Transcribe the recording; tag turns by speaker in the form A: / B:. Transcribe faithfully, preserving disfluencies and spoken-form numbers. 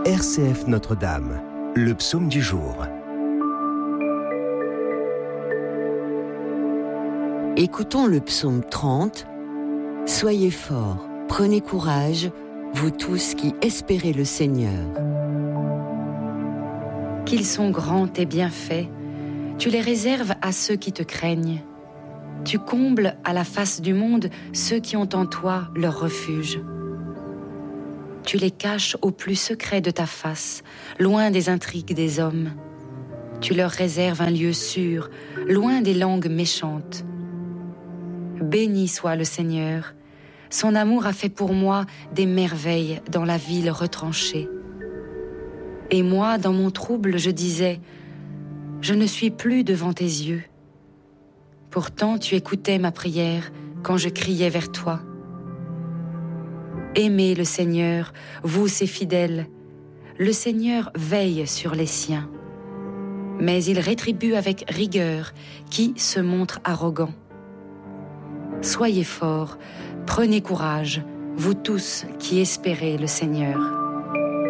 A: R C F Notre-Dame, le psaume du jour.
B: Écoutons le psaume trente. Soyez forts, prenez courage, vous tous qui espérez le Seigneur.
C: Qu'ils sont grands tes bienfaits, tu les réserves à ceux qui te craignent. Tu combles à la face du monde ceux qui ont en toi leur refuge. Tu les caches au plus secret de ta face, loin des intrigues des hommes. Tu leur réserves un lieu sûr, loin des langues méchantes. Béni soit le Seigneur, son amour a fait pour moi des merveilles dans la ville retranchée. Et moi, dans mon trouble, je disais, je ne suis plus devant tes yeux. Pourtant, tu écoutais ma prière quand je criais vers toi. Aimez le Seigneur, vous ses fidèles. Le Seigneur veille sur les siens. Mais il rétribue avec rigueur qui se montre arrogant. Soyez forts, prenez courage, vous tous qui espérez le Seigneur.